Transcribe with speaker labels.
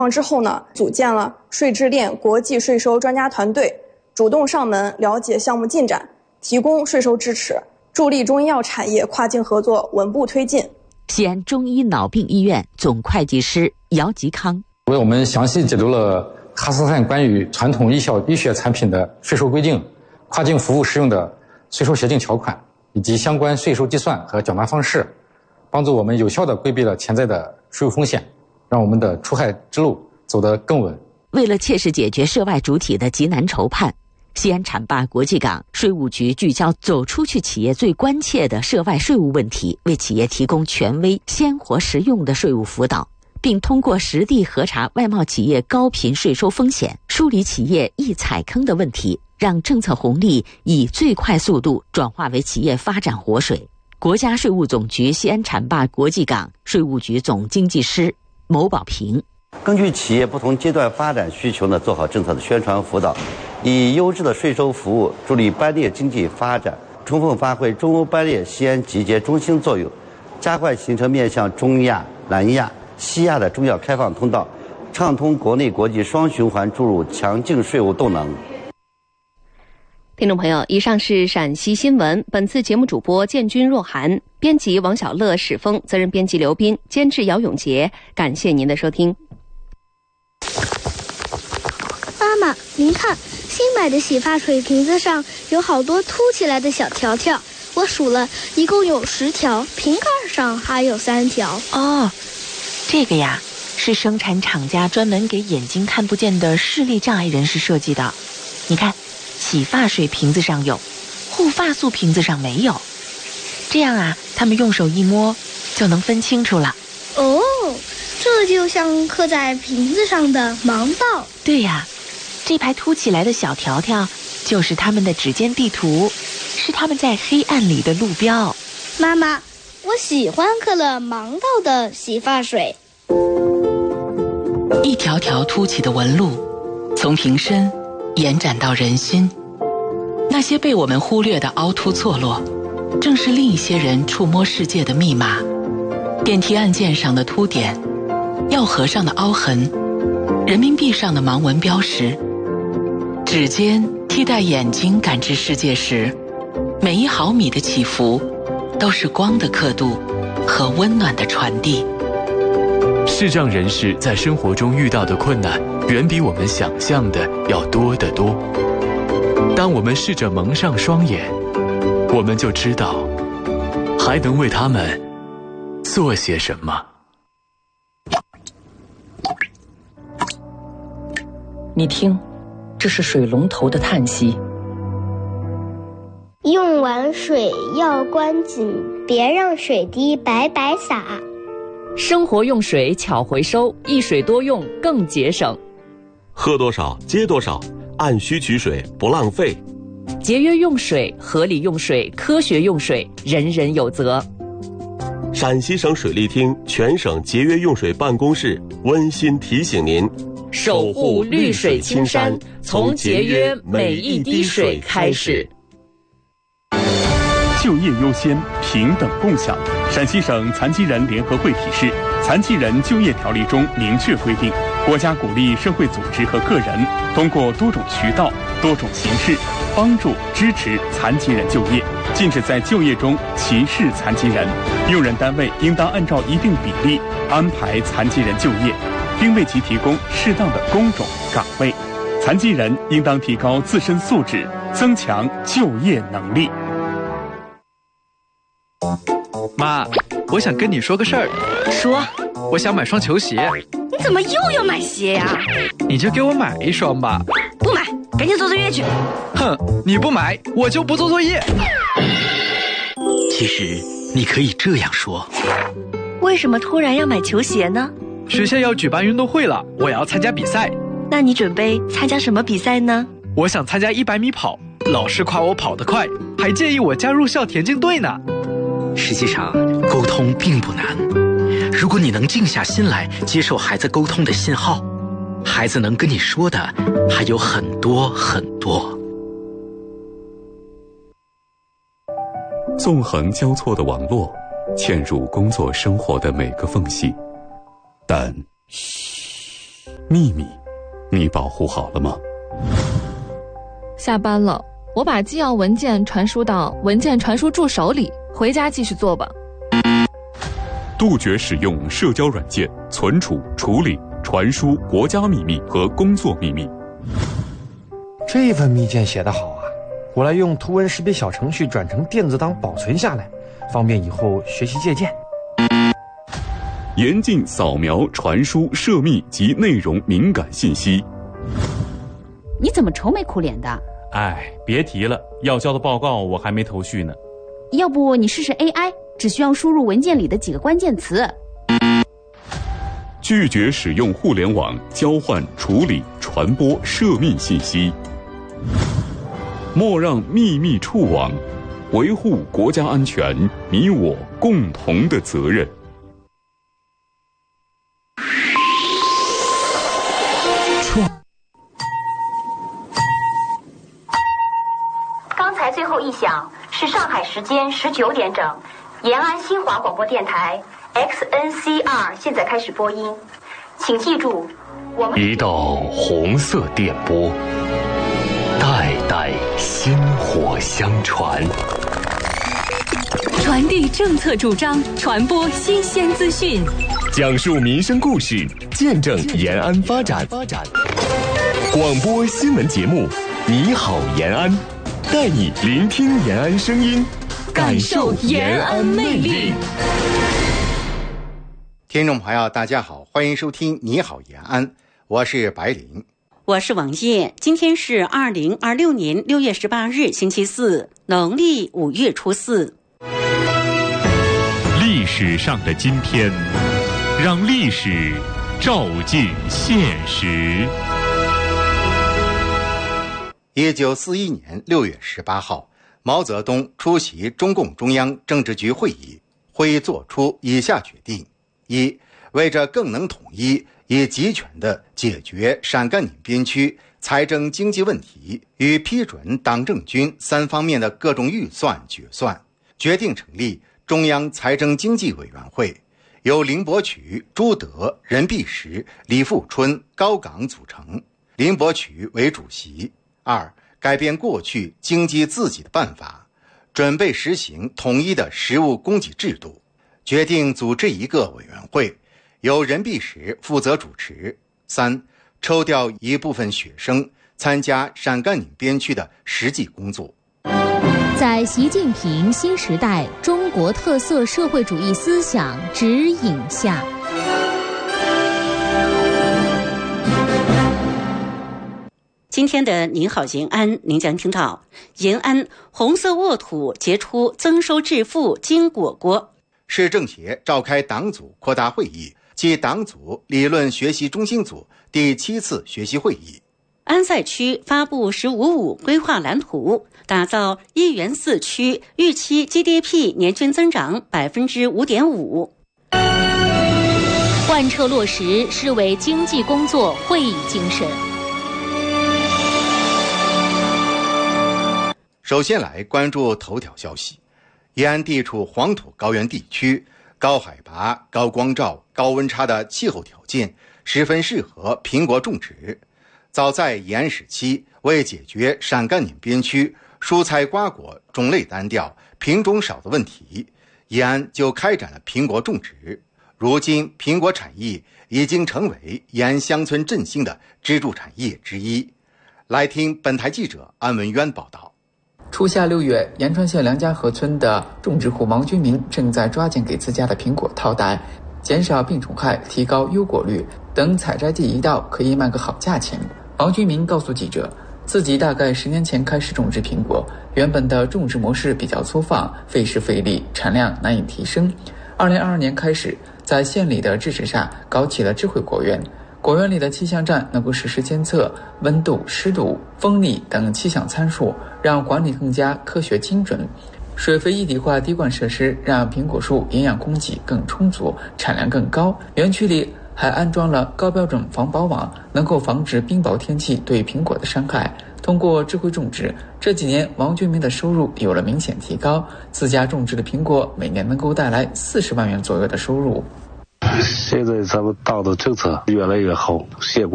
Speaker 1: 之后呢，组建了税智链国际税收专家团队，主动上门了解项目进展，提供税收支持，助力中医药产业跨境合作稳步推进。
Speaker 2: 西安中医脑病医院总会计师姚吉康
Speaker 3: 为我们详细解读了哈萨克斯坦关于传统医学产品的税收规定、跨境服务适用的税收协定条款以及相关税收计算和缴纳方式，帮助我们有效地规避了潜在的税务风险，让我们的出海之路走得更稳。
Speaker 2: 为了切实解决涉外主体的急难愁盼，西安浐灞国际港税务局聚焦走出去企业最关切的涉外税务问题，为企业提供权威、鲜活实用的税务辅导，并通过实地核查外贸企业高频税收风险，梳理企业易踩坑的问题，让政策红利以最快速度转化为企业发展活水。国家税务总局西安浐灞国际港税务局总经济师牟宝平：
Speaker 4: 根据企业不同阶段发展需求呢，做好政策的宣传辅导，以优质的税收服务助力班列经济发展，充分发挥中欧班列西安集结中心作用，加快形成面向中亚、南亚、西亚的中药开放通道，畅通国内国际双循环注入强劲税务动能。
Speaker 5: 听众朋友，以上是陕西新闻。本次节目主播建军、若涵，编辑王小乐、史峰，责任编辑刘斌，监制姚永杰。感谢您的收听。
Speaker 6: 妈妈，您看，新买的洗发水瓶子上有好多凸起来的小条条，我数了，一共有10条，瓶盖上还有3条。
Speaker 7: 哦，这个呀，是生产厂家专门给眼睛看不见的视力障碍人士设计的。你看，洗发水瓶子上有，护发素瓶子上没有，这样啊，他们用手一摸就能分清楚了。
Speaker 6: 哦，这就像刻在瓶子上的盲道。
Speaker 7: 对呀，这排凸起来的小条条就是他们的指尖地图，是他们在黑暗里的路标。
Speaker 6: 妈妈，我喜欢刻了盲道的洗发水。
Speaker 7: 一条条凸起的纹路，从瓶身延展到人心。那些被我们忽略的凹凸错落，正是另一些人触摸世界的密码。电梯按键上的凸点，药盒上的凹痕，人民币上的盲文标识，指尖替代眼睛感知世界时，每1毫米的起伏都是光的刻度和温暖的传递。
Speaker 8: 视障人士在生活中遇到的困难远比我们想象的要多得多。当我们试着蒙上双眼，我们就知道还能为他们做些什么。
Speaker 9: 你听，这是水龙头的叹息。
Speaker 6: 用完水要关紧，别让水滴白白洒。
Speaker 9: 生活用水巧回收，一水多用更节省。
Speaker 10: 喝多少接多少，按需取水不浪费。
Speaker 9: 节约用水，合理用水，科学用水，人人有责。
Speaker 10: 陕西省水利厅全省节约用水办公室温馨提醒您：
Speaker 9: 守护绿水青山，从节约每一滴水开始。
Speaker 11: 就业优先，平等共享。陕西省残疾人联合会提示，《残疾人就业条例》中明确规定，国家鼓励社会组织和个人通过多种渠道、多种形式帮助支持残疾人就业，禁止在就业中歧视残疾人。用人单位应当按照一定比例安排残疾人就业，并为其提供适当的工种岗位。残疾人应当提高自身素质，增强就业能力。
Speaker 12: 妈，我想跟你说个事儿。
Speaker 7: 说，
Speaker 12: 我想买双球鞋。
Speaker 13: 你怎么又要买鞋呀？
Speaker 12: 你就给我买一双吧。
Speaker 13: 不买，赶紧做作业去。
Speaker 12: 哼，你不买，我就不做作业。
Speaker 14: 其实你可以这样说：
Speaker 13: 为什么突然要买球鞋呢？
Speaker 12: 学校要举办运动会了，我要参加比赛。
Speaker 13: 那你准备参加什么比赛呢？
Speaker 12: 我想参加100米跑，老师夸我跑得快，还建议我加入校田径队呢。
Speaker 14: 实际上，沟通并不难。如果你能静下心来接受孩子沟通的信号，孩子能跟你说的还有很多很多。
Speaker 15: 纵横交错的网络，嵌入工作生活的每个缝隙，但
Speaker 11: 秘密，你保护好了吗？
Speaker 15: 下班了，我把纪要文件传输到文件传输助手里，回家继续做吧。
Speaker 11: 杜绝使用社交软件存储、处理、传输国家秘密和工作秘密。
Speaker 16: 这份密件写得好啊，我来用图文识别小程序转成电子档保存下来，方便以后学习借鉴。
Speaker 11: 严禁扫描、传输涉密及内容敏感信息。
Speaker 17: 你怎么愁眉苦脸的？
Speaker 18: 哎，别提了，要交的报告我还没头绪呢。
Speaker 17: 要不你试试 AI， 只需要输入文件里的几个关键词。
Speaker 11: 拒绝使用互联网交换、处理、传播涉密信息。莫让秘密触网，维护国家安全，你我共同的责任。
Speaker 19: 刚才最后一响是上海时间19点整，延安新华广播电台 XNCR 现在开始播音，请记住，我们
Speaker 20: 一道红色电波，代代薪火相传，
Speaker 21: 传递政策主张，传播新鲜资讯，
Speaker 20: 讲述民生故事，见证延安发展。广播新闻节目《你好延安》，带你聆听延安声音，感受延安魅力。
Speaker 22: 听众朋友大家好，欢迎收听《你好延安》，我是白灵，
Speaker 23: 我是王叶。今天是2026年6月18日星期四，农历5月初4。
Speaker 24: 历史上的今天，让历史照进现实。
Speaker 22: 1941年6月18号，毛泽东出席中共中央政治局会议，会议作出以下决定：一、为着更能统一以集权地解决陕甘宁边区财政经济问题与批准党政军3方面的各种预算决算，决定成立中央财政经济委员会，由林伯渠、朱德、任弼时、李富春、高岗组成，林伯渠为主席。二、改变过去经济自给的办法，准备实行统一的食物供给制度，决定组织一个委员会，由任弼时负责主持。三、抽调一部分学生参加陕甘宁边区的实际工作。
Speaker 25: 在习近平新时代中国特色社会主义思想指引下，
Speaker 23: 今天的您好延安，您将听到延安红色沃土结出增收致富金果果。
Speaker 22: 市政协召开党组扩大会议暨党组理论学习中心组第7次学习会议。
Speaker 23: 安塞区发布“十五五”规划蓝图，打造1园4区，预期 GDP 年均增长 5.5%。
Speaker 25: 贯彻落实市委经济工作会议精神。
Speaker 22: 首先来关注头条消息。延安地处黄土高原地区，高海拔、高光照、高温差的气候条件十分适合苹果种植。早在延安时期，为解决陕甘宁边区蔬菜瓜果种类单调、品种少的问题，延安就开展了苹果种植。如今，苹果产业已经成为延安乡村振兴的支柱产业之一。来听本台记者安文渊报道。
Speaker 26: 初夏6月，延川县梁家河村的种植户王军民正在抓紧给自家的苹果套袋，减少病虫害，提高优果率，等采摘季一到，可以卖个好价钱。王军民告诉记者，自己大概10年前开始种植苹果，原本的种植模式比较粗放，费时费力，产量难以提升。2022年开始，在县里的支持下，搞起了智慧果园。果园里的气象站能够实时监测温度、湿度、风力等气象参数，让管理更加科学精准。水肥一体化滴灌设施让苹果树营养供给更充足，产量更高。园区里还安装了高标准防雹网，能够防止冰雹天气对苹果的伤害。通过智慧种植，这几年王军民的收入有了明显提高，自家种植的苹果每年能够带来40万元左右的收入。
Speaker 1: 现在咱们党的政策越来越好，结果